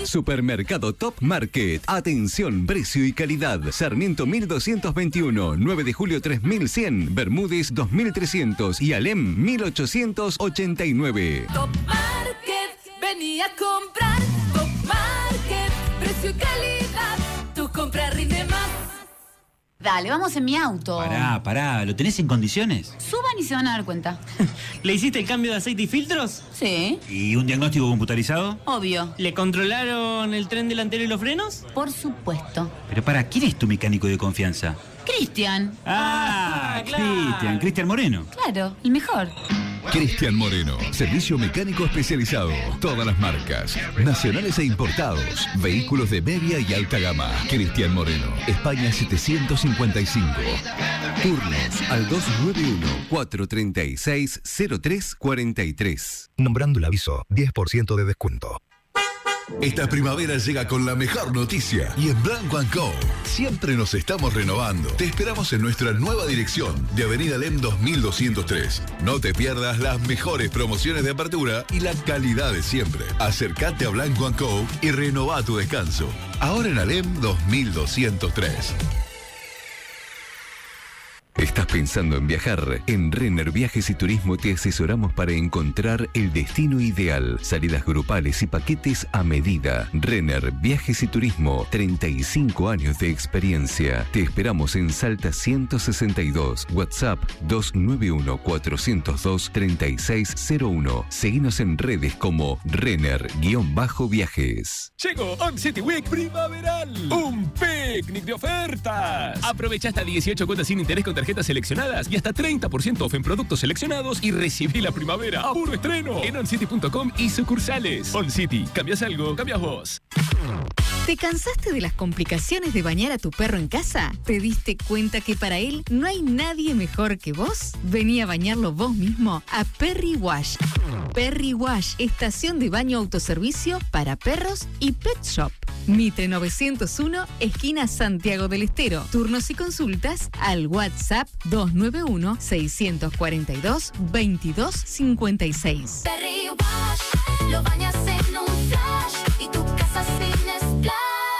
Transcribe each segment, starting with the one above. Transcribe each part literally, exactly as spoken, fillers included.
Supermercado Top Market. Atención, precio y calidad. Sarmiento mil doscientos veintiuno, nueve de julio tres mil cien, Bermúdez dos mil trescientos y Alem mil ochocientos ochenta y nueve. Top Market, vení a comprar. Top Market, precio y calidad. Tu compra rinde más. Dale, vamos en mi auto. Pará, pará, ¿lo tenés en condiciones? Suban y se van a dar cuenta. ¿Le hiciste el cambio de aceite y filtros? Sí. ¿Y un diagnóstico computarizado? Obvio. ¿Le controlaron el tren delantero y los frenos? Por supuesto. Pero pará, ¿quién es tu mecánico de confianza? Cristian. Ah, Ah, claro. Cristian, Cristian Moreno. Claro, el mejor. Cristian Moreno, servicio mecánico especializado. Todas las marcas, nacionales e importados. Vehículos de media y alta gama. Cristian Moreno, España setecientos cincuenta y cinco. Turnos al dos nueve uno, cuatro tres seis, cero tres cuatro tres. Nombrando el aviso, diez por ciento de descuento. Esta primavera llega con la mejor noticia y en Blanco and Co. Siempre nos estamos renovando. Te esperamos en nuestra nueva dirección de Avenida Alem dos mil doscientos tres. No te pierdas las mejores promociones de apertura y la calidad de siempre. Acércate a Blanco and Co. y renová tu descanso. Ahora en Alem dos mil doscientos tres. ¿Estás pensando en viajar? En Renner Viajes y Turismo te asesoramos para encontrar el destino ideal. Salidas grupales y paquetes a medida. Renner Viajes y Turismo, treinta y cinco años de experiencia. Te esperamos en Salta ciento sesenta y dos. WhatsApp dos nueve uno, cuatro cero dos, tres seis cero uno. Seguinos en redes como Renner-Viajes. Llegó On City Week primaveral. Un picnic de ofertas. Aprovecha hasta dieciocho cuotas sin interés con tarjetas seleccionadas y hasta treinta por ciento off en productos seleccionados y recibí la primavera a puro estreno en oncity punto com y sucursales. On City, cambias algo, cambias vos. ¿Te cansaste de las complicaciones de bañar a tu perro en casa? ¿Te diste cuenta que para él no hay nadie mejor que vos? Vení a bañarlo vos mismo a Perry Wash. Perry Wash, estación de baño autoservicio para perros y pet shop. Mitre novecientos uno, esquina Santiago del Estero. Turnos y consultas al WhatsApp dos nueve uno, seis cuatro dos, veintidós cincuenta y seis. Perry Wash, lo bañas en un flash y tu casa sin splash.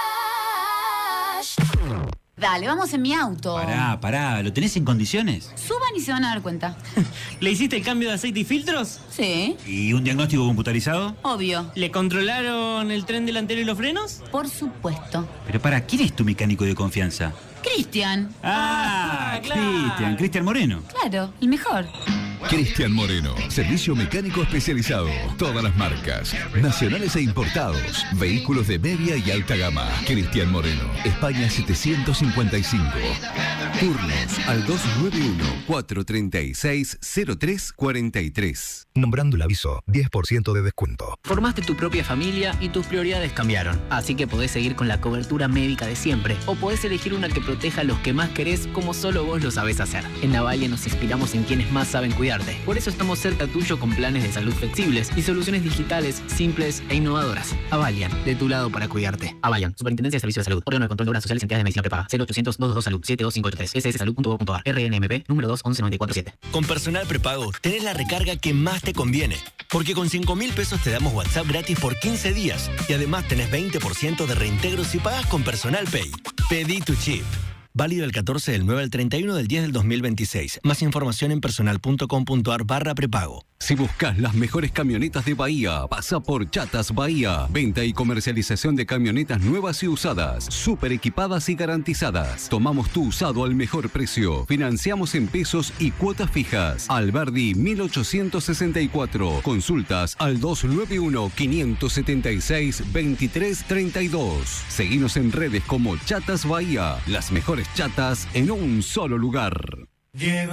Dale, vamos en mi auto. Pará, pará, ¿lo tenés en condiciones? Suban y se van a dar cuenta. ¿Le hiciste el cambio de aceite y filtros? Sí. ¿Y un diagnóstico computarizado? Obvio. ¿Le controlaron el tren delantero y los frenos? Por supuesto. Pero pará, ¿quién es tu mecánico de confianza? Cristian. Ah, claro. Cristian, Cristian Moreno. Claro, el mejor. Cristian Moreno, servicio mecánico especializado. Todas las marcas, nacionales e importados. Vehículos de media y alta gama. Cristian Moreno, España setecientos cincuenta y cinco. Turnos al dos nueve uno, cuatro tres seis, cero tres cuatro tres. Nombrando el aviso, diez por ciento de descuento. Formaste tu propia familia y tus prioridades cambiaron. Así que podés seguir con la cobertura médica de siempre. O podés elegir una que proteja a los que más querés como solo vos lo sabés hacer. En Navalia nos inspiramos en quienes más saben cuidarte. Por eso estamos cerca tuyo con planes de salud flexibles y soluciones digitales simples e innovadoras. Avalian, de tu lado para cuidarte. Avalian, Superintendencia de Servicios de Salud. Órgano de Control de Obras Sociales y Entidades de Medicina Prepaga. cero ochocientos, doscientos dos Salud. siete dos cinco ocho tres. s s salud punto gov punto a r. R N M P número dos once noventa y cuatro siete. Con Personal Prepago tenés la recarga que más te conviene. Porque con cinco mil pesos te damos WhatsApp gratis por quince días. Y además tenés veinte por ciento de reintegro si pagas con Personal Pay. Pedí tu chip. Válido del catorce del nueve al treinta y uno del diez del dos mil veintiséis. Más información en personal punto com punto a r barra prepago. Si buscas las mejores camionetas de Bahía, pasa por Chatas Bahía. Venta y comercialización de camionetas nuevas y usadas, súper equipadas y garantizadas. Tomamos tu usado al mejor precio. Financiamos en pesos y cuotas fijas. Alberdi mil ochocientos sesenta y cuatro. Consultas al dos nueve uno, cinco siete seis, veintitrés treinta y dos. Seguinos en redes como Chatas Bahía. Las mejores chatas en un solo lugar.